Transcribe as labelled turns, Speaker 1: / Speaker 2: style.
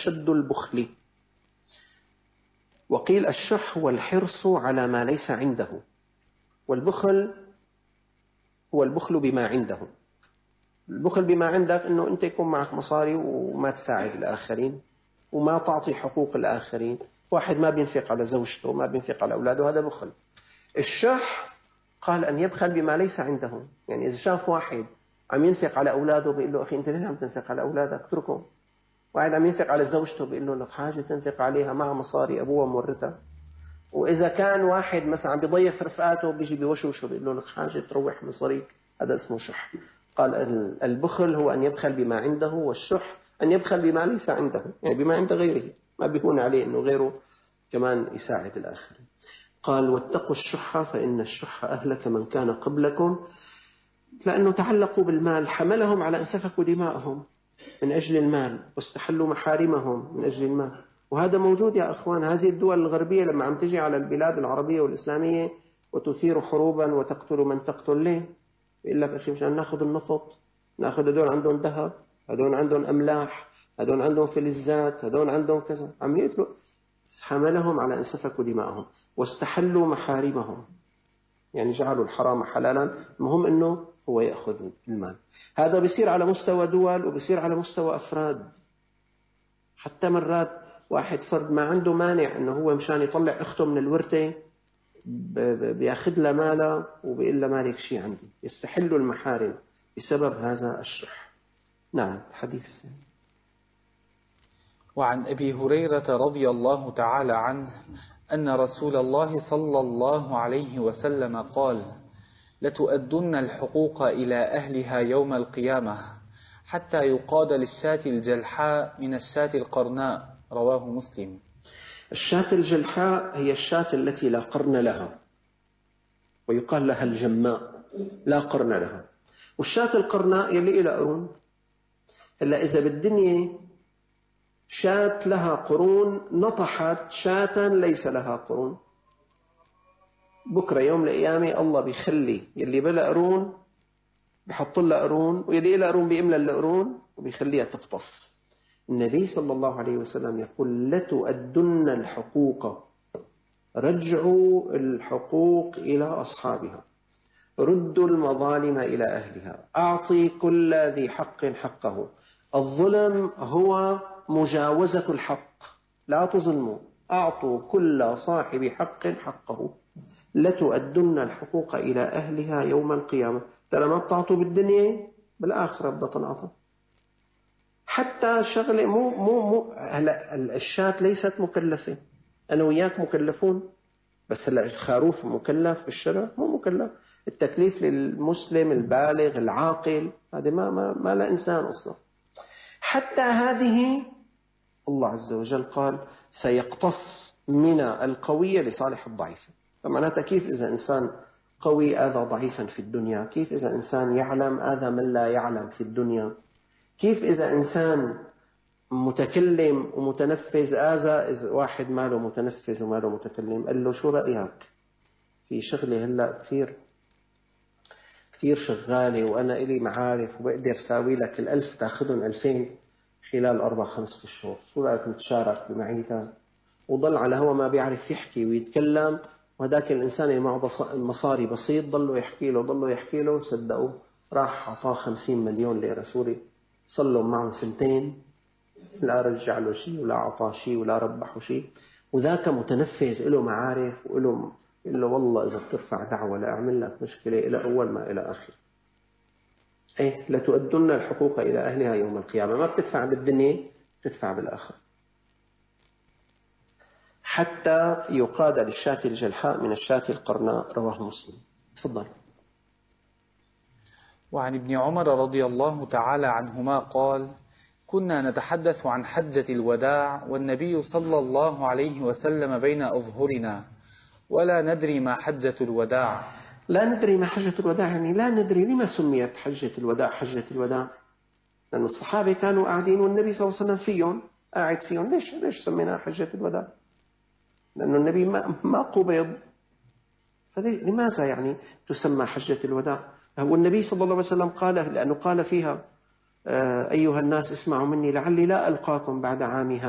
Speaker 1: أشد البخل. وقيل الشح هو الحرص على ما ليس عنده، والبخل هو البخل بما عنده. البخل بما عندك أنه أنت يكون معك مصاري وما تساعد الآخرين وما تعطي حقوق الآخرين. واحد ما بينفق على زوجته، ما بينفق على أولاده، هذا بخل. الشح قال أن يبخل بما ليس عنده. يعني إذا شاف واحد عم ينفق على أولاده بيقول له أخي أنت ليه عم تنفق على أولادك؟ اتركه. واحد عم ينفق على زوجته بيقول له لك حاجة تنفق عليها، مع مصاري أبوها مورثها. وإذا كان واحد مثلا عم بيضيف رفقاته بيجي بيوشوشه بيقول له لك حاجة تروح مصاريك، هذا اسمه شح. قال البخل هو أن يبخل بما عنده، والشح أن يبخل بما ليس عنده، يعني بما عند غيره، ما بيهون عليه أنه غيره كمان يساعد الآخرين. قال واتقوا الشح فإن الشح أهلك من كان قبلكم، لأنه تعلقوا بالمال، حملهم على أن سفكوا دماءهم من أجل المال، واستحلوا محارمهم من أجل المال. وهذا موجود يا أخوان. هذه الدول الغربية لما عم تجي على البلاد العربية والإسلامية وتثير حروبا وتقتل من تقتل، ليه؟ يقول لك أخي مشان ناخذ النفط، ناخذ هدول عندهم ذهب، هدول عندهم أملاح، هدول عندهم فلزات، هدول عندهم كذا، عم يقتلوا. حملهم على أن سفكوا دماءهم واستحلوا محارمهم، يعني جعلوا الحرام حلالا، المهم أنه هو يأخذ المال. هذا بيصير على مستوى دول وبيصير على مستوى أفراد. حتى مرات واحد فرد ما عنده مانع أنه هو مشان يطلع أخته من الورثة بياخذ لها مالها وبيقول لها مالك شيء عندي، يستحلوا المحارم بسبب هذا الشح. نعم. الحديث الثاني.
Speaker 2: وعن أبي هريرة رضي الله تعالى عنه أن رسول الله صلى الله عليه وسلم قال لتؤدن الحقوق إلى أهلها يوم القيامة حتى يقاد للشاة الجلحاء من الشاة القرناء. رواه مسلم.
Speaker 1: الشاة الجلحاء هي الشاة التي لا قرن لها، ويقال لها الجماء، لا قرن لها. والشاة القرناء يلي إلى قرون. إلا إذا بالدنيا شاة لها قرون نطحت شاة ليس لها قرون، بكرة يوم القيامة الله بيخلي يلي بلا قرون بحط لها قرون، ويلي إلى قرون بيملى القرون وبيخليها تقتص. النبي صلى الله عليه وسلم يقول لتؤدن الحقوق، رجعوا الحقوق إلى أصحابها، ردوا المظالم إلى أهلها، أعطي كل ذي حق حقه. الظلم هو مجاوزة الحق، لا تظلموا، أعطوا كل صاحب حق حقه. لتؤدن الحقوق إلى أهلها يوم القيامة. ترى ما بتعطوا بالدنيا، بالآخرة بدها تنعطوا. حتى شغلة مو هلا الشاة ليست مكلفة، أنا وياك مكلفون، بس هلا الخروف مكلف بالشرع؟ مو مكلف. التكليف للمسلم البالغ العاقل، هذا ما لا إنسان أصلا. حتى هذه الله عز وجل قال سيقتص من القوية لصالح الضعيف. فمعناتها كيف إذا إنسان قوي آذى ضعيفا في الدنيا، كيف إذا إنسان يعلم آذى من لا يعلم في الدنيا، كيف إذا إنسان متكلم ومتنفذ آذى واحد ماله متنفذ وماله متكلم. قال له شو رأيك في شغلة هلأ كثير شغالة وأنا إلي معارف وبقدر ساوي لك 1000 تاخذهم 2000 خلال 4-5 أشهر، شو رأيك نتشارك بمعيتها؟ وضل على هو ما بيعرف يحكي ويتكلم، وهذاك الإنسان اللي معه مصاري بسيط ضلوا يحكي له صدقوه. راح أعطاه 50 مليون ليرة سوري، صلوا معه 2 لا رجع له شيء ولا أعطاه شيء ولا ربحه شيء. وذاك متنفذ له معارف وله يقول له والله إذا بترفع دعوة لا أعمل لك مشكلة إلى أول ما إلى آخر. إيه لتؤدن الحقوق إلى أهلها يوم القيامة. ما بتدفع بالدنيا، بتدفع بالآخر. حتى يقاد للشاة الجلحاء من الشاة القرناء. رواه مسلم. تفضل.
Speaker 2: وعن ابن عمر رضي الله تعالى عنهما قال كنا نتحدث عن حجة الوداع والنبي صلى الله عليه وسلم بين أظهرنا ولا ندري ما حجة الوداع.
Speaker 1: لا ندري ما حجة الوداع، يعني لا ندري لما سميت حجة الوداع حجة الوداع. لأن الصحابة كانوا قاعدين والنبي صلى الله عليه وسلم فيهم قاعد فيهم. ليش سميناها حجة الوداع؟ لأن النبي ما قبض، فلماذا يعني تسمى حجة الوداع؟ هو النبي صلى الله عليه وسلم قال، لأنه قال فيها أيها الناس اسمعوا مني لعلي لا ألقاكم بعد عامي هذا.